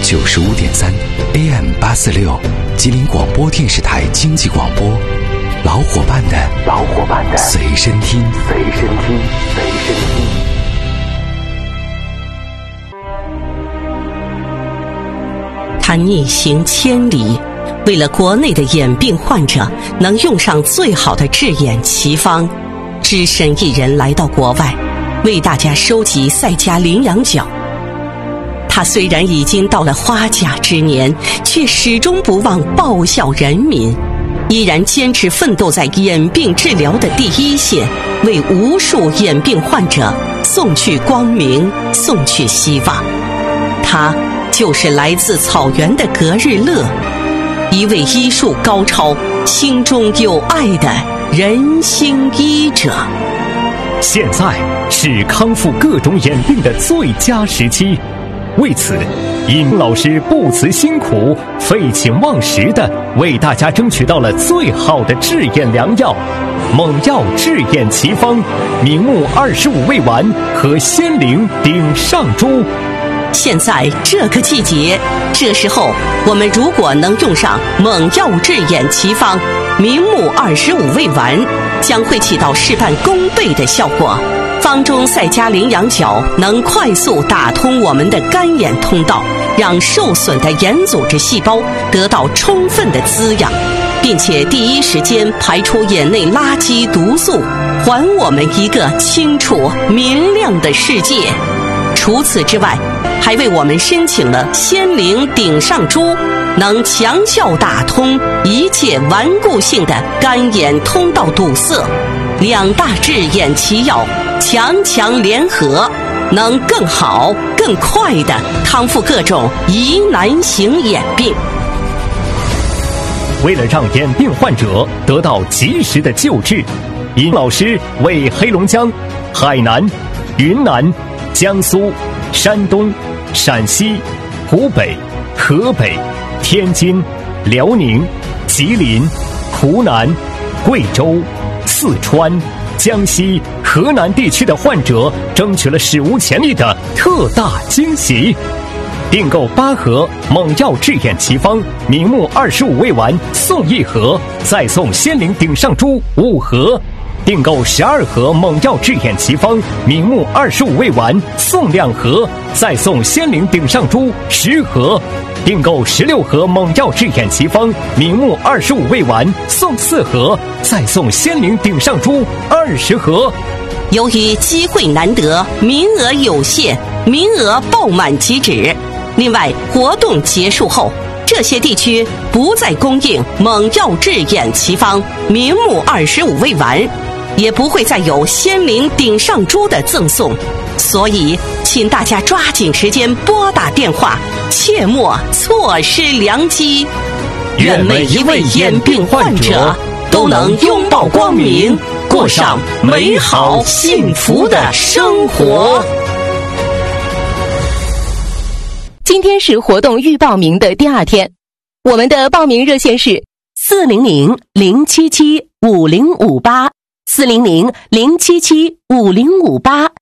95.3 AM846，吉林广播电视台经济广播，老伙伴的随身听。 他逆行千里，为了国内的眼病患者能用上最好的治眼奇方，只身一人来到国外，为大家收集赛迦羚羊角。他虽然已经到了花甲之年，却始终不忘报效人民，依然坚持奋斗在眼病治疗的第一线，为无数眼病患者送去光明，送去希望。他就是来自草原的格日乐，一位医术高超、心中有爱的人心医者。 现在是康复各种眼病的最佳时期，为此，尹老师不辞辛苦、废寝忘食地为大家争取到了最好的治眼良药——猛药治眼奇方、明目25味丸和仙灵顶上珠。 现在这个季节，这时候我们如果能用上猛药治眼奇方、明目25味丸，将会起到事半功倍的效果。方中赛迦羚羊角能快速打通我们的干眼通道，让受损的眼组织细胞得到充分的滋养，并且第一时间排出眼内垃圾毒素，还我们一个清楚明亮的世界。除此之外，还为我们申请了仙灵顶上珠，能强效打通一切顽固性的干眼通道堵塞。两大治眼奇药强联合，能更好更快地康复各种疑难型眼病。 为了让眼病患者得到及时的救治，尹老师为黑龙江、海南、云南、江苏、山东、陕西、湖北、河北、天津、辽宁、吉林、湖南、贵州、四川、江西、河南地区的患者争取了史无前例的特大惊喜。订购8盒猛药治眼奇方、明目25味丸送1盒，再送仙灵顶上珠5盒。订购12盒猛药治眼奇方、明目25味丸送2盒，再送仙灵顶上珠10盒。订购16盒猛药治眼奇方、明目25味丸送4盒，再送仙灵顶上珠20盒。 由于机会难得，名额有限，名额爆满即止。另外，活动结束后，这些地区不再供应猛药治眼奇方、明目25味丸，也不会再有仙灵顶上珠的赠送。所以请大家抓紧时间拨打电话，切莫错失良机。愿每一位眼病患者都能拥抱光明，过上美好幸福的生活。 今天是活动预报名的第2天，我们的报名热线是400-077-5058 400-077-5058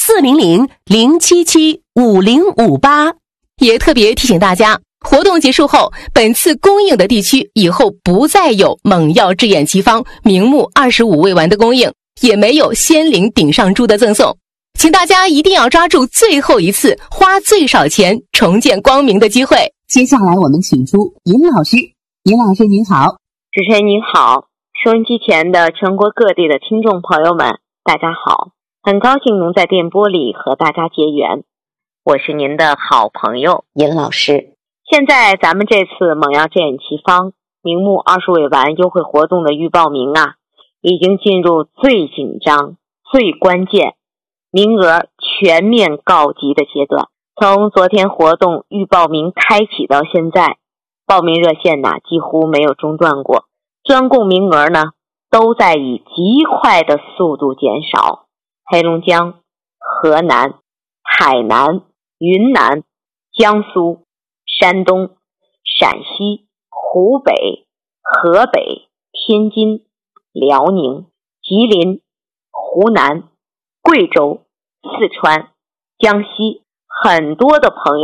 400-077-5058。也特别提醒大家，活动结束后，本次供应的地区以后不再有猛药治眼奇方、明目25味丸的供应，也没有仙灵顶上珠的赠送。请大家一定要抓住最后一次花最少钱重见光明的机会。 接下来我们请出尹老师。尹老师您好。 主持人您好，收音机前的全国各地的听众朋友们大家好，很高兴能在电波里和大家结缘，我是您的好朋友尹老师。现在咱们这次猛药治眼奇方、明目20味丸优惠活动的预报名啊，已经进入最紧张、最关键、名额全面告急的阶段。从昨天活动预报名开启到现在，报名热线呢几乎没有中断过，专供名额呢都在以极快的速度减少。黑龙江、河南、海南、云南、江苏、山东、陕西、湖北、河北、天津、辽宁、吉林、湖南、贵州、四川、江西，很多的朋友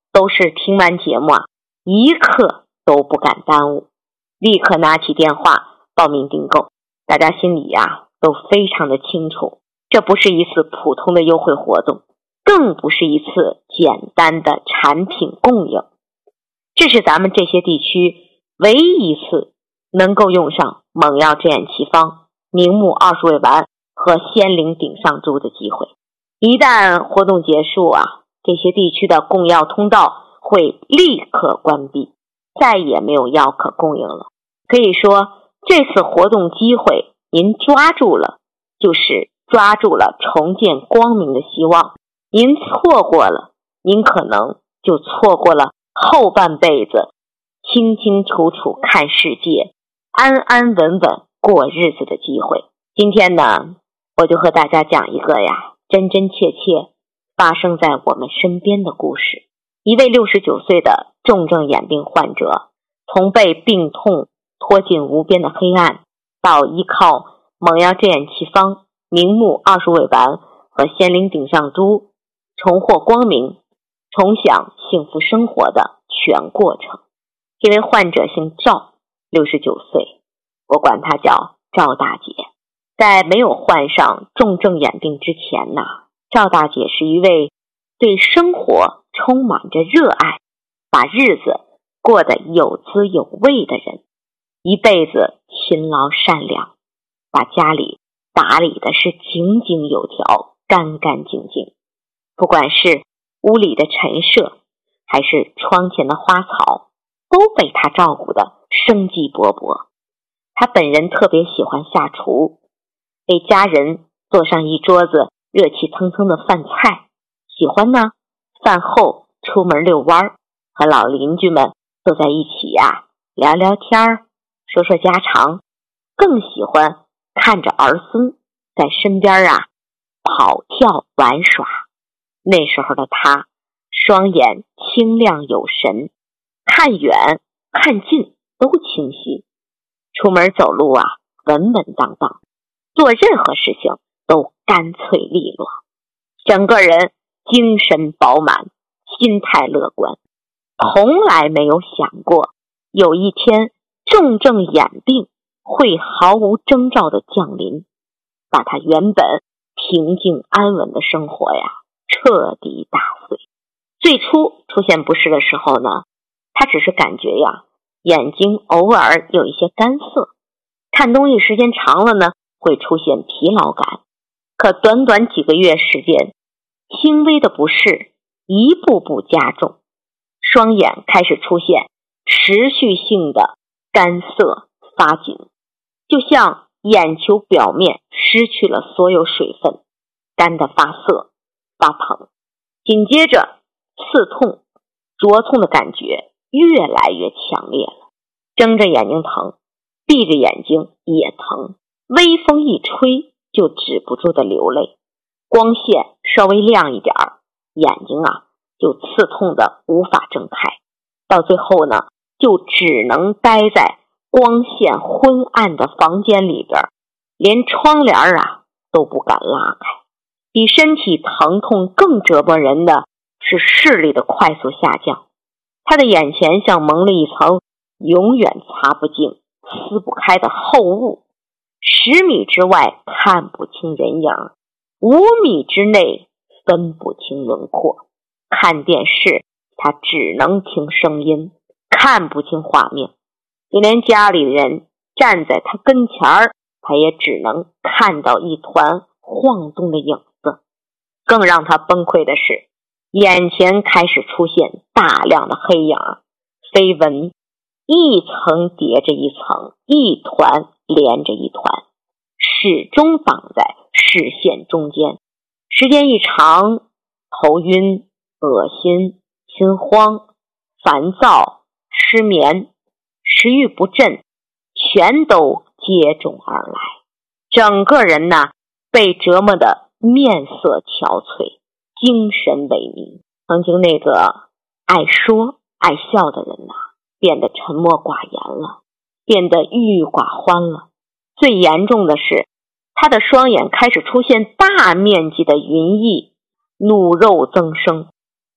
都是听完节目一刻都不敢耽误，立刻拿起电话报名订购。大家心里都非常的清楚，这不是一次普通的优惠活动，更不是一次简单的产品供应，这是咱们这些地区唯一一次能够用上猛药制眼奇方、明目20味丸和仙灵顶上珠的机会。一旦活动结束这些地区的供药通道会立刻关闭，再也没有药可供应了。可以说这次活动机会您抓住了，就是抓住了重见光明的希望，您错过了，您可能就错过了后半辈子清清楚楚看世界、安安稳稳过日子的机会。今天呢，我就和大家讲一个真真切切发生在我们身边的故事。一位69岁的重症眼病患者，从被病痛拖进无边的黑暗，到依靠猛药制眼奇方、明目20味丸和仙灵顶上珠重获光明，重享幸福生活的全过程。这位患者姓赵，69岁，我管他叫赵大姐。在没有患上重症眼病之前赵大姐是一位对生活充满着热爱，把日子过得有滋有味的人，一辈子勤劳善良，把家里打理的是井井有条、干干净净。不管是屋里的陈设还是窗前的花草，都被他照顾得生机勃勃。他本人特别喜欢下厨，给家人做上一桌子热气腾腾的饭菜，喜欢呢饭后出门遛弯，和老邻居们坐在一起聊聊天，说说家常，更喜欢看着儿孙在身边跑跳玩耍。那时候的他双眼清亮有神，看远看近都清晰，出门走路稳稳当当，做任何事情都干脆利落，整个人精神饱满，心态乐观，从来没有想过有一天重症眼病会毫无征兆的降临，把他原本平静安稳的生活彻底打碎。最初出现不适的时候呢，他只是感觉眼睛偶尔有一些干涩，看东西时间长了呢，会出现疲劳感。可短短几个月时间，轻微的不适一步步加重，双眼开始出现持续性的干涩发紧，就像眼球表面失去了所有水分，干得发涩发疼。紧接着刺痛灼痛的感觉越来越强烈了，睁着眼睛疼，闭着眼睛也疼，微风一吹就止不住的流泪，光线稍微亮一点眼睛就刺痛的无法睁开，到最后呢就只能待在光线昏暗的房间里边，连窗帘都不敢拉开。比身体疼痛更折磨人的是视力的快速下降，他的眼前像蒙了一层永远擦不净、撕不开的厚雾，10米之外看不清人影，5米之内分不清轮廓。看电视他只能听声音，看不清画面，就连家里的人站在他跟前他也只能看到一团晃动的影子。更让他崩溃的是，眼前开始出现大量的黑影飞蚊，一层叠着一层，一团连着一团，始终挡在视线中间。时间一长，头晕、恶心、心慌、烦躁、失眠、食欲不振，全都接踵而来。整个人被折磨得面色憔悴，精神萎靡。曾经那个爱说爱笑的人变得沉默寡言了，变得郁郁寡欢了。最严重的是，他的双眼开始出现大面积的云翳，怒肉增生，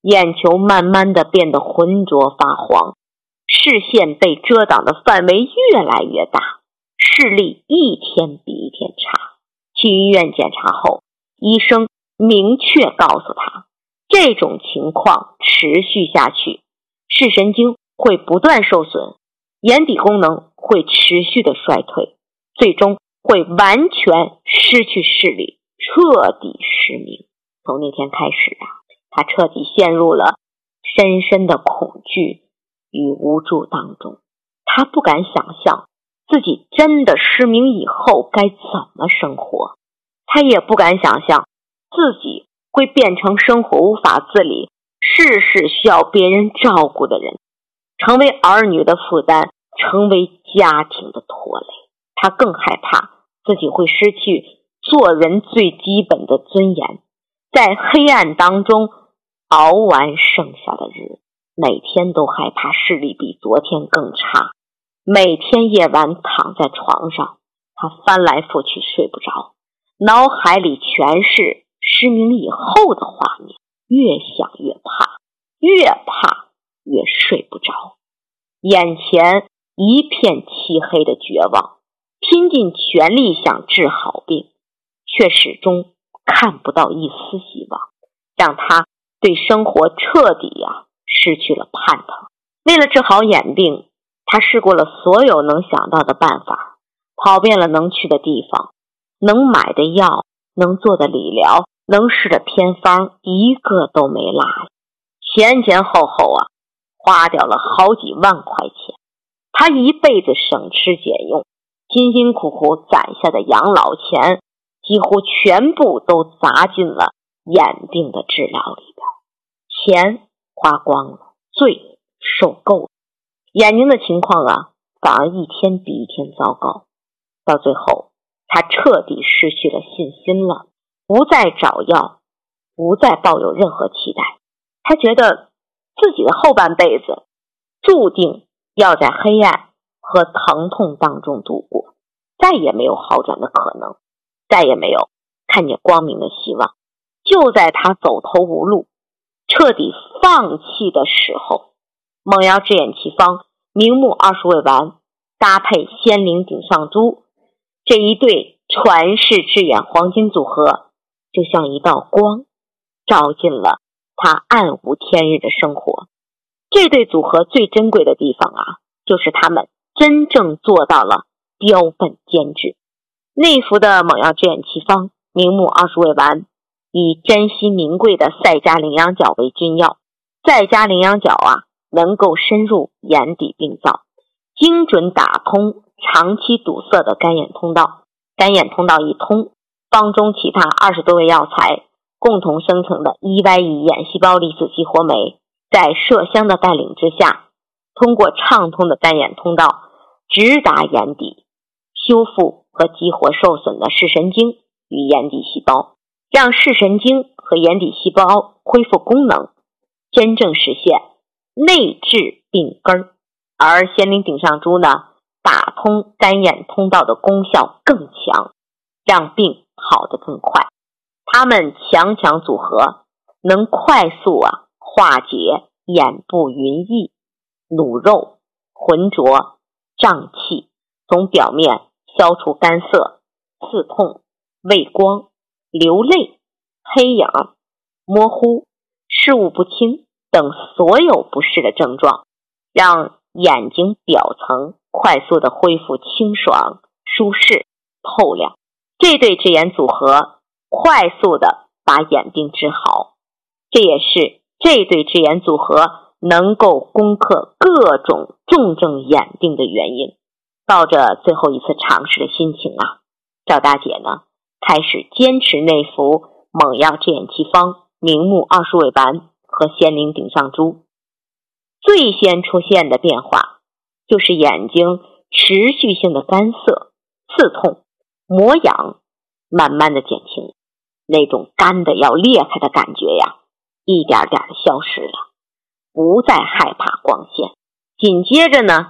眼球慢慢的变得浑浊发黄，视线被遮挡的范围越来越大，视力一天比一天差。去医院检查后，医生明确告诉他，这种情况持续下去，视神经会不断受损，眼底功能会持续的衰退，最终会完全失去视力，彻底失明。从那天开始他彻底陷入了深深的恐惧与无助当中。他不敢想象自己真的失明以后该怎么生活，他也不敢想象自己会变成生活无法自理，事事需要别人照顾的人，成为儿女的负担，成为家庭的拖累。他更害怕自己会失去做人最基本的尊严，在黑暗当中熬完剩下的日子，每天都害怕视力比昨天更差。每天夜晚躺在床上，他翻来覆去睡不着，脑海里全是失明以后的画面，越想越怕，越怕越睡不着。眼前一片漆黑的绝望，拼尽全力想治好病，却始终看不到一丝希望，让他对生活彻底失去了盼头。为了治好眼病，他试过了所有能想到的办法，跑遍了能去的地方，能买的药，能做的理疗，能试的偏方，一个都没落下。前后花掉了好几万块钱。他一辈子省吃俭用，辛辛苦苦攒下的养老钱几乎全部都砸进了眼病的治疗里边，钱花光了，罪受够了，眼睛的情况反而一天比一天糟糕。到最后他彻底失去了信心了，不再找药，不再抱有任何期待。他觉得自己的后半辈子注定要在黑暗和疼痛当中度过，再也没有好转的可能，再也没有看见光明的希望。就在他走投无路，彻底放弃的时候，猛药制眼奇方明目20味丸搭配仙灵顶上珠，这一对传世治眼黄金组合就像一道光，照进了他暗无天日的生活。这对组合最珍贵的地方就是他们真正做到了标本兼治。内服的猛药治眼奇方明目20味丸以珍稀名贵的赛迦羚羊角为君药，赛迦羚羊角能够深入眼底病灶，精准打通长期堵塞的干眼通道。干眼通道一通，方中其他20多味药材共同生成的 EYE 眼细胞粒子激活酶，在麝香的带领之下，通过畅通的干眼通道直达眼底，修复和激活受损的视神经与眼底细胞，让视神经和眼底细胞恢复功能，真正实现内治病根。而仙灵顶上珠打通干眼通道的功效更强，让病好得更快。它们强组合，能快速化解眼部云翳、努肉、浑浊、胀气，从表面消除干涩、刺痛、畏光、流泪、黑影、模糊、视物不清等所有不适的症状，让眼睛表层快速的恢复清爽、舒适、透亮。这对治眼组合快速的把眼病治好，这也是这对治眼组合能够攻克各种重症眼病的原因。抱着最后一次尝试的心情赵大姐开始坚持内服猛药治眼奇方明目20味丸和仙灵顶上珠。最先出现的变化就是眼睛持续性的干涩、刺痛、磨痒慢慢的减轻，那种干的要裂开的感觉一点点的消失了，不再害怕光线。紧接着